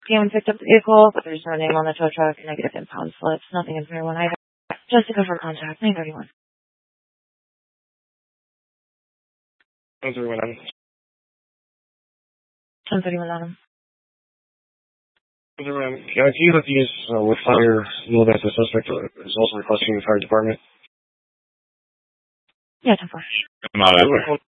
Someone picked up the vehicle, but there's no name on the tow truck, negative impound slips, nothing in 301 either. Just to confirm contact, 931. 1031 Adam. 1031 Adam. 1031 Adam. Yeah, I see that he is with fire. You know that the suspect is also requesting the fire department. Yeah, 10-4. I'm not